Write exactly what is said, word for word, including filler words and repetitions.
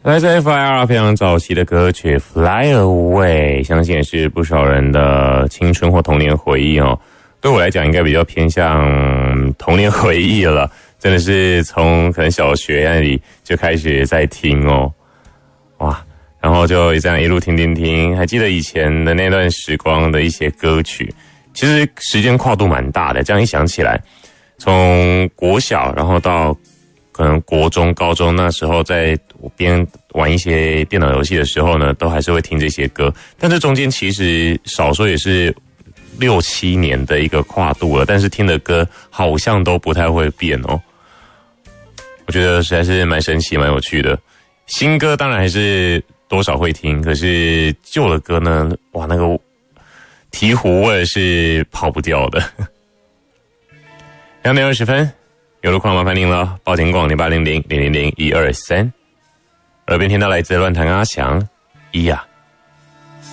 来自 F I R 非常早期的歌曲 Fly Away， 相信也是不少人的青春或童年回忆哦。对我来讲应该比较偏向童年回忆了，真的是从可能小学那里就开始在听哦，哇，然后就这样一路听听听，还记得以前的那段时光的一些歌曲，其实时间跨度蛮大的，这样一想起来，从国小然后到可能国中、高中那时候，在边玩一些电脑游戏的时候呢，都还是会听这些歌。但这中间其实少说也是六七年的一个跨度了，但是听的歌好像都不太会变哦。我觉得实在是蛮神奇、蛮有趣的。新歌当然还是多少会听，可是旧的歌呢，哇，那个醍醐味是跑不掉的。两点二十分。有路况麻烦您了，报警广零八零零零零零一二三。耳边听到来自乱弹阿翔，咿呀。